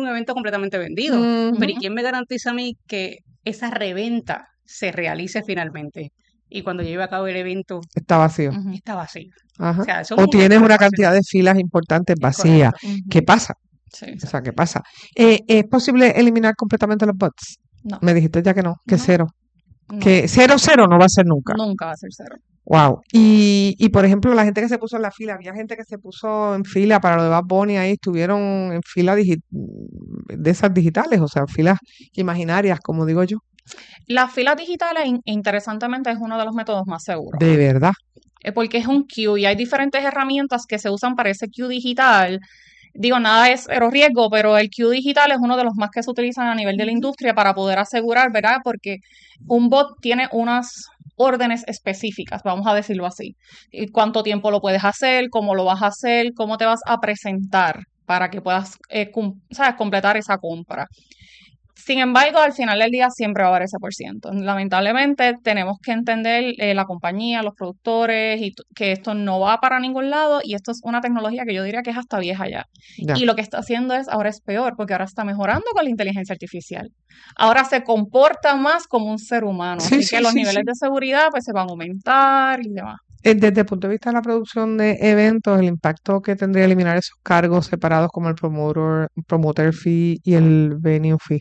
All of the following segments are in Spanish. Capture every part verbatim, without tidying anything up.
un evento completamente vendido, Ujú. pero ¿y quién me garantiza a mí que esa reventa se realice finalmente? Y cuando yo lleve a cabo el evento, Está vacío. Ujú. está vacío. Ajá. O sea, son O muchas tienes una cosas. cantidad de filas importantes Es vacías. correcto. Ujú. ¿Qué pasa? Sí. O sea, ¿qué pasa? Eh, ¿es posible eliminar completamente los bots? No. Me dijiste ya que no, que No. cero. No. Que cero, cero no va a ser nunca. Nunca va a ser cero. Wow. Y, y por ejemplo, la gente que se puso en la fila, había gente que se puso en fila para lo de Bad Bunny ahí, estuvieron en fila digi- de esas digitales, o sea, filas imaginarias, como digo yo. Las filas digitales, in- interesantemente, es uno de los métodos más seguros. De verdad. Eh, Porque es un queue y hay diferentes herramientas que se usan para ese queue digital. Digo, nada es cero riesgo, pero el queue digital es uno de los más que se utilizan a nivel de la industria para poder asegurar, ¿verdad? Porque un bot tiene unas órdenes específicas, vamos a decirlo así. Y cuánto tiempo lo puedes hacer, cómo lo vas a hacer, cómo te vas a presentar para que puedas, eh, cum- ¿sabes? completar esa compra. Sin embargo, al final del día siempre va a haber ese por ciento. Lamentablemente, tenemos que entender eh, la compañía, los productores, y t- que esto no va para ningún lado y esto es una tecnología que yo diría que es hasta vieja ya. Ya. Y lo que está haciendo es, ahora es peor, porque ahora está mejorando con la inteligencia artificial. Ahora se comporta más como un ser humano, Sí, así sí, que los sí, niveles sí. de seguridad pues se van a aumentar y demás. Eh, Desde el punto de vista de la producción de eventos, el impacto que tendría eliminar esos cargos separados como el promoter, promoter fee y el venue fee.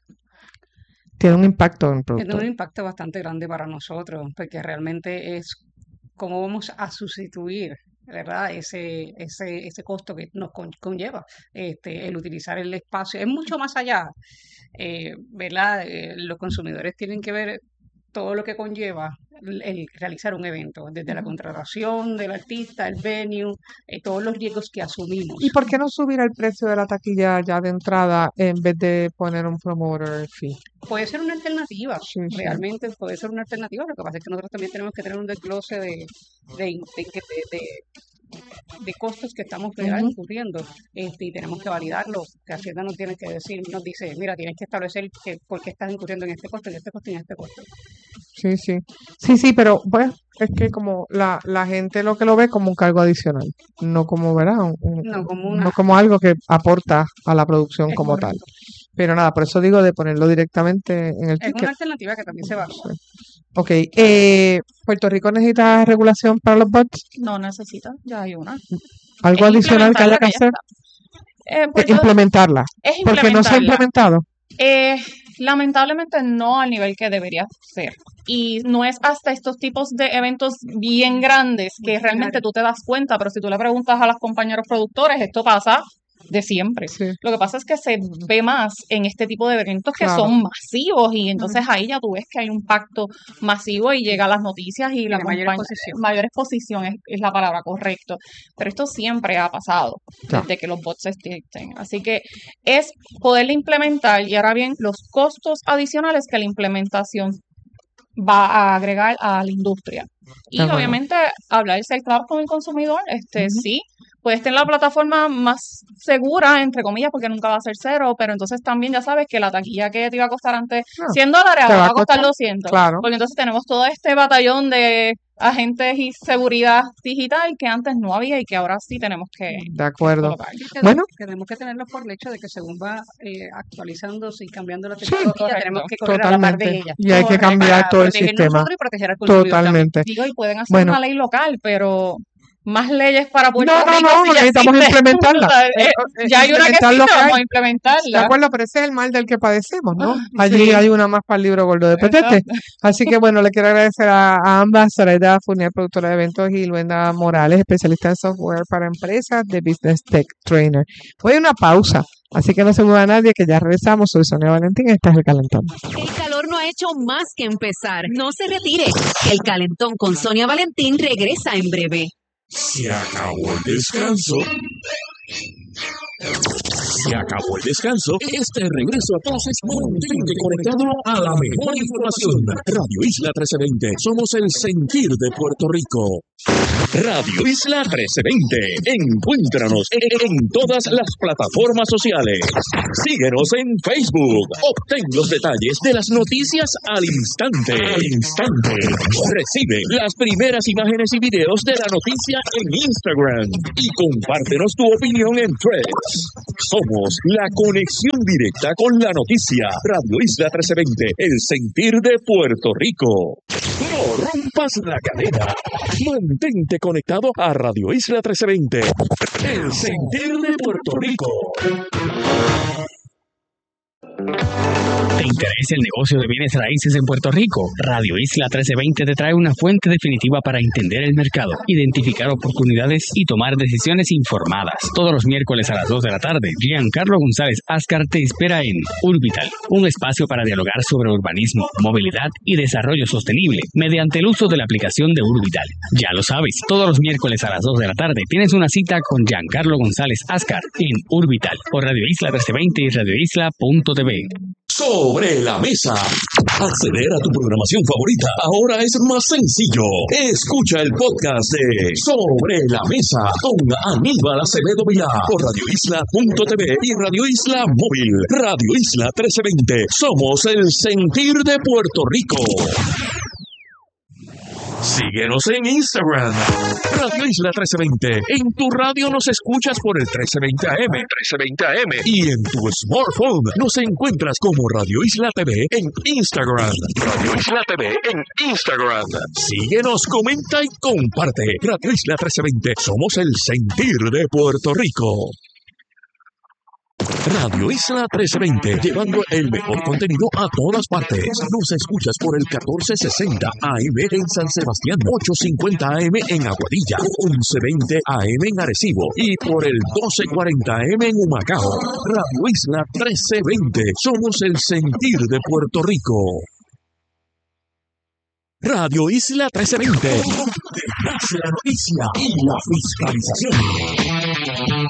Tiene un impacto en el Tiene un productor. impacto bastante grande para nosotros, porque realmente es cómo vamos a sustituir, ¿verdad? Ese, ese, ese costo que nos con- conlleva este, el utilizar el espacio. Es mucho más allá, eh, ¿verdad? Eh, los consumidores tienen que ver todo lo que conlleva el, el realizar un evento, desde la Ujú. contratación del artista, el venue, eh, todos los riesgos que asumimos. ¿Y por qué no subir el precio de la taquilla ya de entrada en vez de poner un promoter fee? Puede ser una alternativa, Sí, sí. realmente puede ser una alternativa. Lo que pasa es que nosotros también tenemos que tener un desglose de, de, de, de- de- de costos que estamos ¿verdad? Ujú. incurriendo este, y tenemos que validarlo. Que Hacienda nos tiene que decir, nos dice, mira, tienes que establecer que, por qué estás incurriendo en este costo, en este costo y en este costo. Sí, sí. Sí, sí, pero pues es que como la, la gente lo que lo ve como un cargo adicional, no como, ¿verdad? Un- un- No, como no una... como algo que aporta a la producción Es como tal. correcto. Pero nada, por eso digo de ponerlo directamente en el Es ticket. una alternativa que también se valora. Ok, eh, ¿Puerto Rico necesita regulación para los bots? No necesita, ya hay una. ¿Algo Es adicional que haya que implementarla, hacer? que ya está. Eh, Eh, Puerto- implementarla, es porque no se ha implementarla. implementado. Eh, lamentablemente no al nivel que debería ser. Y no es hasta estos tipos de eventos bien grandes que realmente tú te das cuenta, pero si tú le preguntas a los compañeros productores, esto pasa de siempre. Sí, Lo que pasa es que se ve más en este tipo de eventos que claro. son masivos y entonces ahí ya tú ves que hay un impacto masivo y llega a las noticias y la Tiene mayor compañía- exposición. mayor exposición es, es la palabra correcto. Pero esto siempre ha pasado Ya. desde que los bots existen. Así que es poderle implementar y ahora bien los costos adicionales que la implementación va a agregar a la industria. Y De acuerdo. obviamente hablar y ser claro con el consumidor, este Ujú. sí, puede estar en la plataforma más segura, entre comillas, porque nunca va a ser cero, pero entonces también ya sabes que la taquilla que te iba a costar antes Ah, cien dólares, te ahora va va a a costar costar, doscientos. claro. Porque entonces tenemos todo este batallón de agentes y seguridad digital que antes no había y que ahora sí tenemos que, De que acuerdo. colocar. Y que Bueno, tenemos que tenerlo por el hecho de que según va eh, actualizándose y cambiando la sí, tecnología, Correcto. tenemos que correr a la par de totalmente. ella. Y hay que Correcto. cambiar Para todo el protegernos sistema. nosotros y proteger al consumidor también. Totalmente. Digo, y pueden hacer Bueno, una ley local, pero más leyes para Puerto no, no, Rico no, si ya necesitamos existe. implementarla. O sea, Eh, eh, eh, ya hay una que implementar lo existe, que vamos hay. a De implementarla. acuerdo, pero ese es el mal del que padecemos, ¿no? Ah, Allí sí, hay una más para el libro gordo de petete. exacto. Así que bueno, le quiero agradecer a, a ambas, Zoraida Fournier, productora de eventos, y Luenda Morales, especialista en software para empresas de Business Tech Trainer. Voy a una pausa, así que no se mueva nadie, que ya regresamos. Soy Sonia Valentín, este es El Calentón. El calor no ha hecho más que empezar. No se retire. El Calentón con Sonia Valentín regresa en breve. Se acabó el descanso. Se acabó el descanso. Este regreso a clases mantente conectado a la mejor información. Radio Isla trece veinte. Somos el sentir de Puerto Rico. Radio Isla trece veinte. Encuéntranos en, en todas las plataformas sociales. Síguenos en Facebook. Obtén los detalles de las noticias al instante. Al instante. Recibe las primeras imágenes y videos de la noticia en Instagram. Y compártenos tu opinión en Threads. Somos la conexión directa con la noticia. Radio Isla trece veinte, el sentir de Puerto Rico. No rompas la cadena. Mantente conectado a Radio Isla trece veinte, el sentir de Puerto Rico. ¿Te interesa el negocio de bienes raíces en Puerto Rico? Radio Isla trece veinte te trae una fuente definitiva para entender el mercado, identificar oportunidades y tomar decisiones informadas. Todos los miércoles a las dos de la tarde, Giancarlo González Ascar te espera en Urbital, un espacio para dialogar sobre urbanismo, movilidad y desarrollo sostenible mediante el uso de la aplicación de Urbital. Ya lo sabes, todos los miércoles a las dos de la tarde tienes una cita con Giancarlo González Ascar en Urbital por Radio Isla trece veinte y radio isla punto t v. Sobre la mesa. Acceder a tu programación favorita ahora es más sencillo. Escucha el podcast de Sobre la Mesa con Aníbal Acevedo Vilá por radio isla punto t v y Radio Isla Móvil. Radio Isla trece veinte. Somos el sentir de Puerto Rico. Síguenos en Instagram, Radio Isla trece veinte. En tu radio nos escuchas por el trece veinte A M, trece veinte A M. Y en tu smartphone nos encuentras como Radio Isla T V en Instagram. Radio Isla T V en Instagram. Síguenos, comenta y comparte. Radio Isla trece veinte. Somos el sentir de Puerto Rico. Radio Isla trece veinte, llevando el mejor contenido a todas partes. Nos escuchas por el catorce sesenta A M en San Sebastián, ochocientos cincuenta A M en Aguadilla, once veinte A M en Arecibo y por el doce cuarenta A M en Humacao. Radio Isla trece veinte, somos el sentir de Puerto Rico. Radio Isla trece veinte, donde nace la noticia y la fiscalización.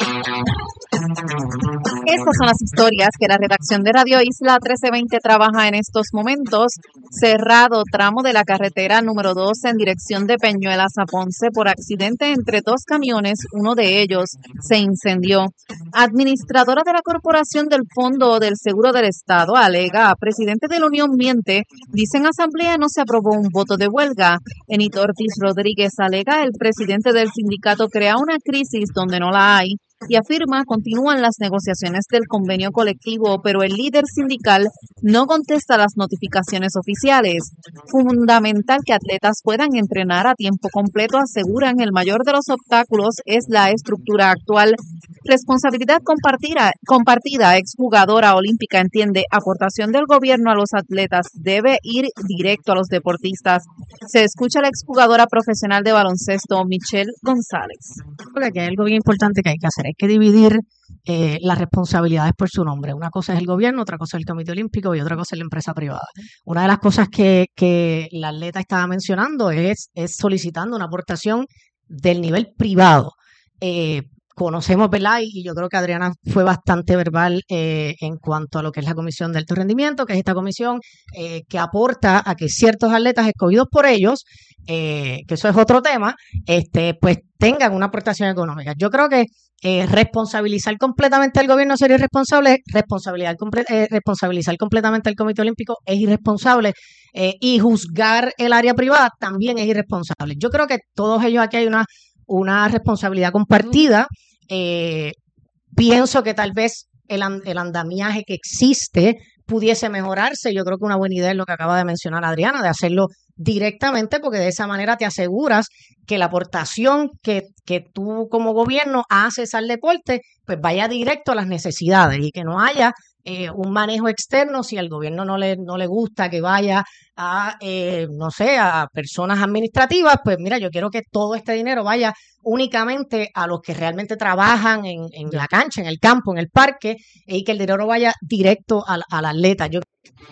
Estas son las historias que la redacción de Radio Isla trece veinte trabaja en estos momentos. Cerrado tramo de la carretera número doce en dirección de Peñuelas a Ponce por accidente entre dos camiones, uno de ellos se incendió. Administradora de la Corporación del Fondo del Seguro del Estado alega, presidente de la Unión miente, dice en asamblea no se aprobó un voto de huelga. Enito Ortiz Rodríguez alega, el presidente del sindicato crea una crisis donde no la hay y afirma continúan las negociaciones del convenio colectivo, pero el líder sindical no contesta las notificaciones oficiales. Fundamental que atletas puedan entrenar a tiempo completo, aseguran el mayor de los obstáculos es la estructura actual. Responsabilidad compartida, compartida, exjugadora olímpica entiende, aportación del gobierno a los atletas debe ir directo a los deportistas. Se escucha a la exjugadora profesional de baloncesto, Michelle González. Porque hay algo bien importante que hay que hacer, hay que dividir eh, las responsabilidades por su nombre. Una cosa es el gobierno, otra cosa es el Comité Olímpico y otra cosa es la empresa privada. Una de las cosas que, que la atleta estaba mencionando es, es solicitando una aportación del nivel privado. Eh, Conocemos, ¿verdad? Y yo creo que Adriana fue bastante verbal eh, en cuanto a lo que es la Comisión de Alto Rendimiento, que es esta comisión eh, que aporta a que ciertos atletas escogidos por ellos, eh, que eso es otro tema, este, pues tengan una aportación económica. Yo creo que eh, responsabilizar completamente al gobierno sería irresponsable, responsabilidad, comple- eh, responsabilizar completamente al Comité Olímpico es irresponsable eh, y juzgar el área privada también es irresponsable. Yo creo que todos ellos aquí hay una una responsabilidad compartida. Eh, pienso que tal vez el, el andamiaje que existe pudiese mejorarse. Yo creo que una buena idea es lo que acaba de mencionar Adriana, de hacerlo directamente, porque de esa manera te aseguras que la aportación que, que tú como gobierno haces al deporte, pues vaya directo a las necesidades y que no haya eh, un manejo externo si al gobierno no le, no le gusta que vaya a, eh, no sé, a personas administrativas, pues mira, yo quiero que todo este dinero vaya únicamente a los que realmente trabajan en, en la cancha, en el campo, en el parque, y que el dinero vaya directo al, al atleta. Yo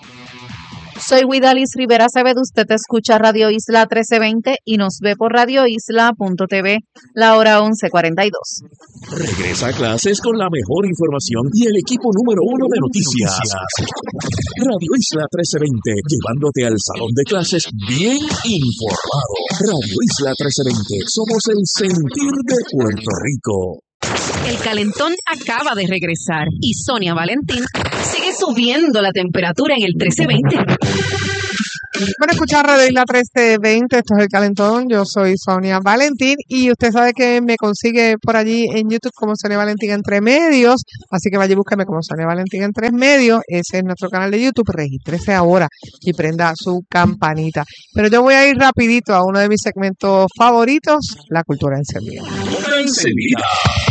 Soy Guidalis Rivera Acevedo, usted escucha Radio Isla trece veinte y nos ve por radio isla punto t v, la hora once cuarenta y dos. Regresa a clases con la mejor información y el equipo número uno de noticias. Radio Isla trece veinte, llevándote al salón de clases bien informado. Radio Isla trece veinte, somos el sentir de Puerto Rico. El calentón acaba de regresar y Sonia Valentín sigue subiendo la temperatura en el trece veinte. Bueno, escuchar Radio Isla trece veinte, esto es El Calentón, yo soy Sonia Valentín y usted sabe que me consigue por allí en YouTube como Sonia Valentín Entre Medios, así que vaya y búsqueme como Sonia Valentín Entre Medios, ese es nuestro canal de YouTube, regístrese ahora y prenda su campanita. Pero yo voy a ir rapidito a uno de mis segmentos favoritos, la cultura encendida. Encendida.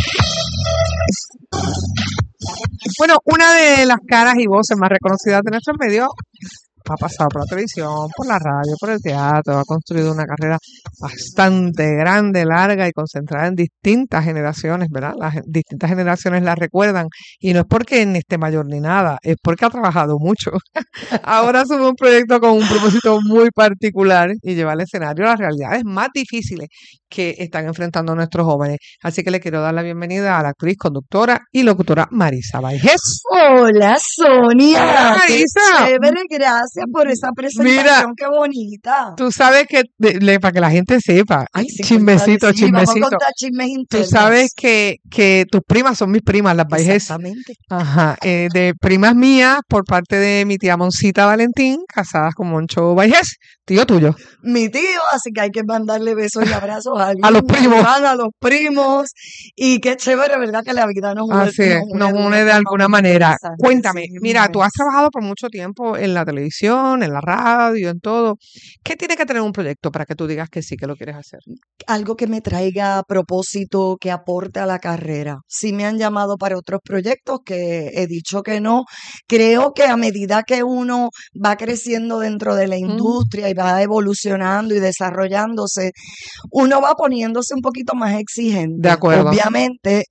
Bueno, una de las caras y voces más reconocidas de nuestros medios ha pasado por la televisión, por la radio, por el teatro, ha construido una carrera bastante grande, larga y concentrada en distintas generaciones, ¿verdad? Las gen- distintas generaciones la recuerdan y no es porque ni esté mayor ni nada, es porque ha trabajado mucho. Ahora sube un proyecto con un propósito muy particular y lleva al escenario las realidades más difíciles que están enfrentando nuestros jóvenes. Así que le quiero dar la bienvenida a la actriz, conductora y locutora Marisa Baigés. Hola, Sonia. Hola, Qué Marisa. chévere, gracias por esa presentación, Mira, qué bonita. tú sabes que, de- le- para que la gente sepa, Ay, sí, chismecito, cuéntale, sí, vamos a chismecito. contar chismes Tú internos. sabes que, que tus primas son mis primas, las Baigés. Exactamente. Ajá, eh, de primas mías por parte de mi tía Moncita Valentín, casadas con Moncho Baigés, tío tuyo. Mi tío, así que hay que mandarle besos y abrazos a A los Lina, primos. Iván, a los primos. Y qué chévere, ¿verdad? Que la vida nos une, Así es, nos nos une une de de una alguna forma manera. interesante. Cuéntame, Sí, mira, tú has es. trabajado por mucho tiempo en la televisión, en la radio, en todo. ¿Qué tiene que tener un proyecto para que tú digas que sí, que lo quieres hacer? Algo que me traiga a propósito, que aporte a la carrera. Sí me han llamado para otros proyectos que he dicho que no. Creo que a medida que uno va creciendo dentro de la Mm, industria y va evolucionando y desarrollándose, uno va poniéndose un poquito más de exigente, acuerdo. obviamente,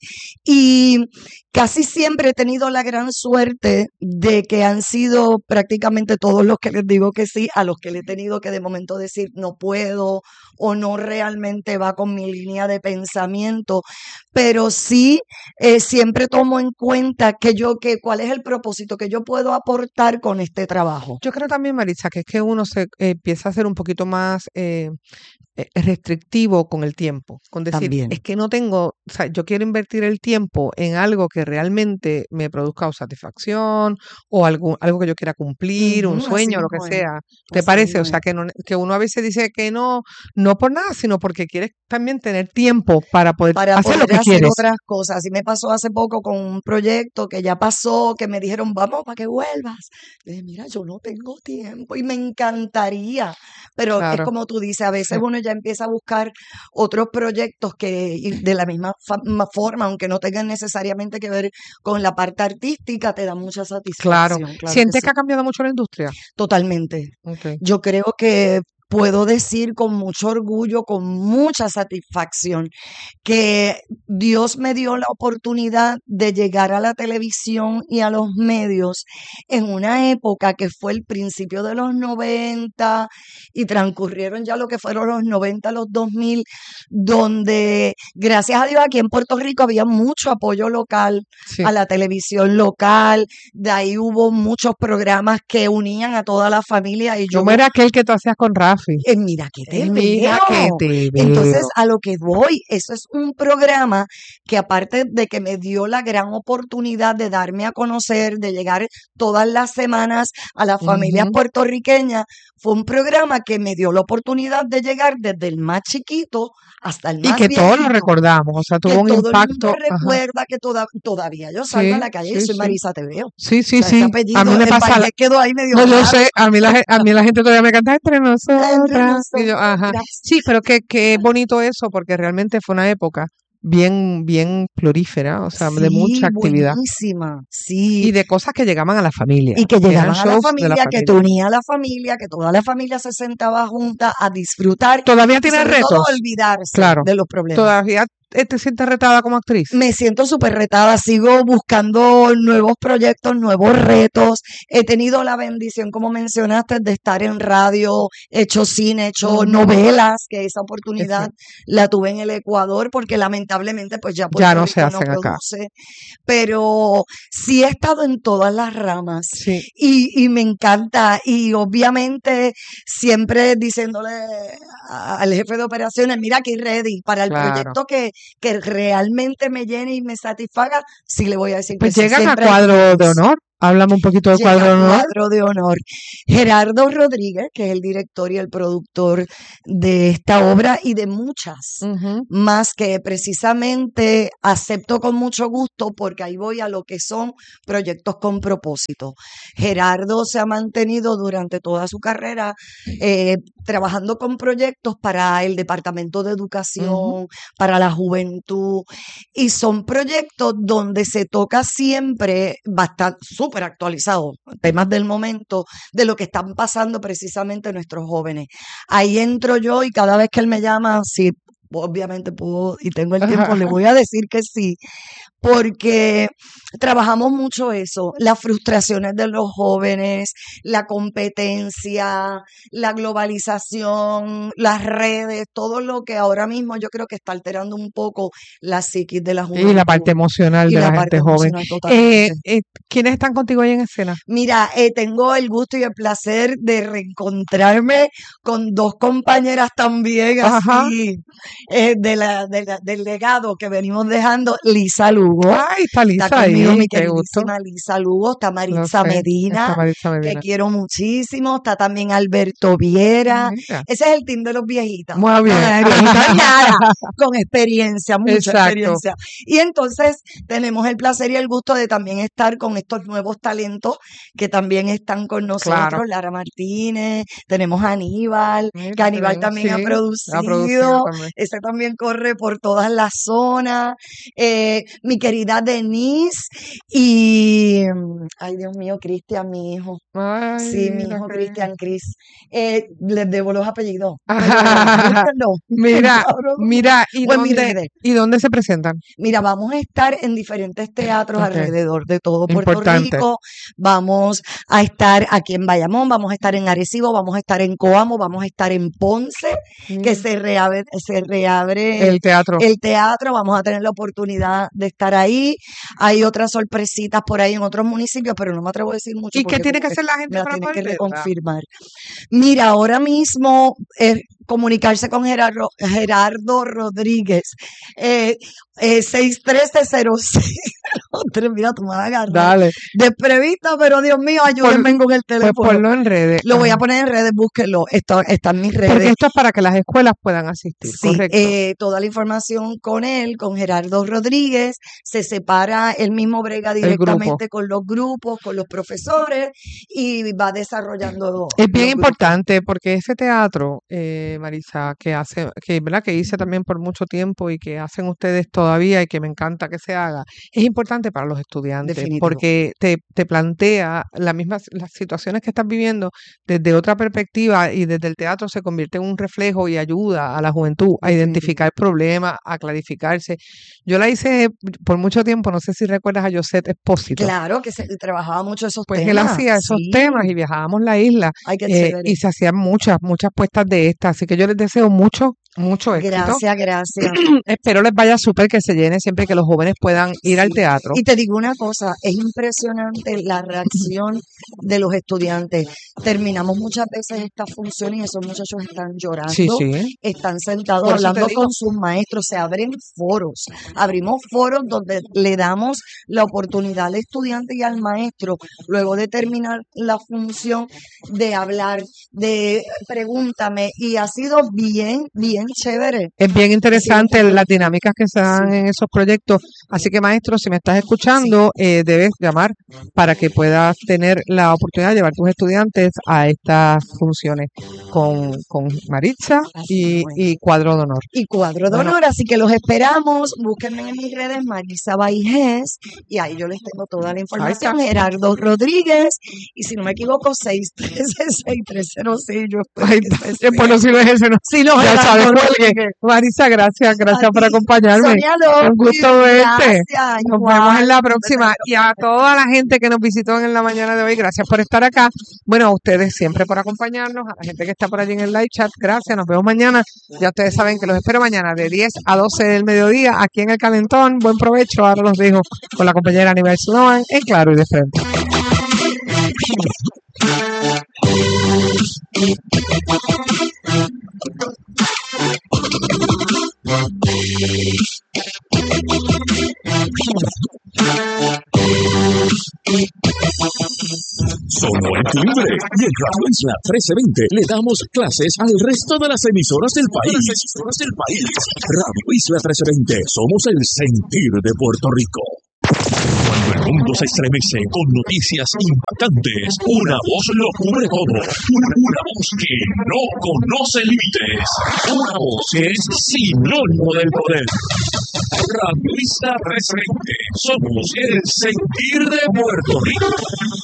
y casi siempre he tenido la gran suerte de que han sido prácticamente todos los que les digo que sí, a los que le he tenido que de momento decir no puedo o no realmente va con mi línea de pensamiento, pero sí eh, siempre tomo en cuenta que yo, que cuál es el propósito que yo puedo aportar con este trabajo. Yo creo también, Marisa, que es que uno se eh, empieza a ser un poquito más eh, eh, restrictivo con el tiempo, con decir, También. es que no tengo, o sea, yo quiero invertir el tiempo en algo que realmente me produzca o satisfacción o algo, algo que yo quiera cumplir, un Ujú, así sueño, lo que mismo es, sea. ¿Te así parece? mismo O sea, es. que, no, que uno a veces dice que no, no por nada, sino porque quieres también tener tiempo para poder Para hacer lo poder que hacer quieres. otras cosas. Así me pasó hace poco con un proyecto que ya pasó, que me dijeron, vamos, para que vuelvas. Le dije, mira, yo no tengo tiempo y me encantaría. Pero es Claro, como tú dices, a sí. veces uno ya empieza a buscar otros proyectos que y de la misma fa- ma- forma, aunque no tengan necesariamente que ver con la parte artística, te da mucha Claro. satisfacción. Claro que ¿Sientes sí. que ha cambiado mucho la industria? Totalmente. Ok. Yo creo que puedo decir con mucho orgullo, con mucha satisfacción, que Dios me dio la oportunidad de llegar a la televisión y a los medios en una época que fue el principio de los noventa y transcurrieron ya lo que fueron los noventa, los dos mil, donde gracias a Dios aquí en Puerto Rico había mucho apoyo local Sí. a la televisión local, de ahí hubo muchos programas que unían a toda la familia y yo ¿Cómo era aquel que tú hacías con Rafi? eh, mira que te Eh, Mira que veo. te Entonces, veo. a lo que voy, eso es un programa que aparte de que me dio la gran oportunidad de darme a conocer, de llegar todas las semanas a las familias Ujú. puertorriqueñas, fue un programa que me dio la oportunidad de llegar desde el más chiquito hasta el Y más que todos lo viejito, recordamos, o sea, que tuvo un todo el mundo impacto. Ajá. recuerda, que toda- todavía yo salgo a Sí, la calle y sí, soy sí. Marisa Te Veo. O Sí, sí, sea, ese sí. A apellido mí me en pasa, la- Valles quedó ahí medio no, yo raro. sé, a mí la, gen- a mí la gente todavía me canta entre Entre nosotras. Y yo, ajá. nosotras. Sí, pero qué, qué bonito eso, porque realmente fue una época bien, bien florífera, o sea, de mucha Sí, actividad. buenísima, Y sí. de cosas que llegaban a la familia, Y que que eran llegaban a la shows de la familia, que te familia. unía a la familia, que toda la familia se sentaba junta a disfrutar ¿Todavía y tienes sobre todo retos? olvidarse Claro. de los problemas. ¿Todavía eh, te sientes retada como actriz? Me siento súper retada, sigo buscando nuevos proyectos, nuevos retos. He tenido la bendición, como mencionaste, de estar en radio, he hecho cine, he hecho Ujú. novelas, que esa Es oportunidad cierto. la tuve en el Ecuador, porque lamentablemente pues ya Ya Puerto no se Rico no hacen acá. produce, pero sí he estado en todas las ramas. Sí. Y, y me encanta, y obviamente siempre diciéndole a- al jefe de operaciones, mira aquí ready para el Claro. proyecto que, que realmente me llene y me satisfaga, sí le voy a decir que Pues sí, llegas a siempre hay cuadro de retos. honor Háblame un poquito del Llega cuadro de honor. cuadro de honor. Gerardo Rodríguez, que es el director y el productor de esta obra y de muchas Ujú. más que precisamente acepto con mucho gusto porque ahí voy a lo que son proyectos con propósito. Gerardo se ha mantenido durante toda su carrera eh, trabajando con proyectos para el Departamento de Educación, Ujú. para la juventud, y son proyectos donde se toca siempre bastante súper actualizados, temas del momento, de lo que están pasando precisamente nuestros jóvenes. Ahí entro yo y cada vez que él me llama, si obviamente puedo y tengo el tiempo, le voy a decir que sí, porque trabajamos mucho eso, las frustraciones de los jóvenes, la competencia, la globalización, las redes, todo lo que ahora mismo yo creo que está alterando un poco la psiquis de la juventud. Y la parte emocional Y de la la parte gente joven. emocional Eh, totalmente. eh, ¿quiénes están contigo ahí en escena? Mira, eh, tengo el gusto y el placer de reencontrarme con dos compañeras también Ajá. así eh, de la, de la- del legado que venimos dejando. Lisa Lugo, Ay, está está Lisa conmigo ahí, mi qué gusto. queridísima Lisa Lugo, está Lo Maritza sé, está Medina, Maritza que Medina. quiero muchísimo, está también Alberto Viera. Mira, Ese es el team de los viejitas. muy bien. Ah, viejitas ñaras, con experiencia, mucha Exacto. experiencia. Y entonces tenemos el placer y el gusto de también estar con estos nuevos talentos que también están con nosotros, Claro. Lara Martínez, tenemos a Aníbal, que Mira, Aníbal tenemos, también ha sí, ha producido producido, también. ese también corre por todas las zonas, eh, mi querida Denise y, mm, ay Dios mío, Cristian, mi hijo. Ay, Sí, mi mira hijo qué Cristian Cris. Eh, les debo los apellidos, pero búsquenlo en Mira, Cuadro de Honor mira, ¿y o en mis dónde, redes. y dónde se presentan? Mira, vamos a estar en diferentes teatros Ok, alrededor de todo Puerto importante. Rico. Vamos a estar aquí en Bayamón, vamos a estar en Arecibo, vamos a estar en Coamo, vamos a estar en Ponce, que Mm, se reabre, se reabre El teatro. el teatro, vamos a tener la oportunidad de estar ahí. Hay otras sorpresitas por ahí en otros municipios, pero no me atrevo a decir mucho ¿Y qué porque tiene como que que hacer la me gente la para tienen poder que verla? reconfirmar. Mira, ahora mismo eh, comunicarse con Gerardo, Gerardo Rodríguez, eh, eh, seis uno tres cero cero. Mira, tú me vas a agarrar Dale, desprevista, pero Dios mío, Pon- ayúdenme con el pues teléfono. ponlo en redes. Lo voy a Ajá. poner en redes, búsquenlo, está, está en mis Porque redes. esto es para que las escuelas puedan asistir, Sí, correcto. eh, toda la información con él, con Gerardo Rodríguez, se separa, él mismo brega El grupo. directamente con los grupos, con los profesores y va desarrollando Es bien los grupos. importante porque ese teatro, eh, Marisa, que hace, que, ¿verdad? que hice también por mucho tiempo y que hacen ustedes todavía y que me encanta que se haga, es importante para los estudiantes Definitivo. porque te, te plantea las mismas las situaciones que estás viviendo desde otra perspectiva y desde el teatro se convierte en un reflejo y ayuda a la juventud a Definitivo. identificar problemas, a clarificarse. Yo la hice por mucho tiempo, no sé si recuerdas a José Espósito. Claro que se trabajaba mucho esos Pues él temas. hacía esos Sí. temas y viajábamos la isla Ay, qué eh, chévere. y se hacían muchas, muchas puestas de estas. Así que yo les deseo mucho, mucho éxito. Gracias, gracias. Espero les vaya súper, que se llene siempre, que los jóvenes puedan ir al Sí. teatro. Y te digo una cosa, es impresionante la reacción de los estudiantes. Terminamos muchas veces estas funciones y esos muchachos están Sí, llorando, sí. están sentados Por eso te hablando digo. con sus maestros, se abren foros, abrimos foros donde le damos la oportunidad al estudiante y al maestro, luego de terminar la función, de hablar, de pregúntame, y ha sido bien, bien chévere. Es bien Ha sido interesante muy las bonito. dinámicas que se dan Sí, en esos proyectos. Así que, maestro, si me estás sí, escuchando, eh, debes llamar para que puedas tener la oportunidad de llevar tus estudiantes a estas funciones con, con Maritza así y, fue. y Cuadro de Honor. Y cuadro de Bueno, honor, así que los esperamos. Búsquenme en mis redes, Marisa Baijés, y ahí yo les tengo toda la ahí información. está. Gerardo Rodríguez, y si no me equivoco, seis uno tres seis tres cero seis. Yo espero Ahí que está. ese Eh, Bueno, sea. si no es ese, no. Si no, Ya sabes, Gerardo cuelgue. Rodríguez. Marisa, gracias, A gracias por ti, acompañarme. Sonia Un López, gusto verte. gracias. Nos vemos en Igual, la un próxima. besito. Y a toda la gente que nos visitó en la mañana de hoy, gracias por estar acá. Bueno, a ustedes siempre por acompañarnos, a la gente que está por allí en el live chat, gracias. Nos vemos mañana. Ya ustedes saben que los espero mañana de diez a doce del mediodía aquí en el Calentón. Buen provecho. Ahora los dejo con la compañera Aníbal Sloan en Claro y de Frente. sonó el timbre. Y en Radio Isla trece veinte le damos clases al resto de las emisoras del país. Las emisoras del país. Radio Isla trece veinte, somos el sentir de Puerto Rico. Cuando el mundo se estremece con noticias impactantes, una voz lo cubre todo. Una, una voz que no conoce límites. Una voz que es sinónimo del poder. Radio Isla trescientos veinte. Somos el sentir de Puerto Rico.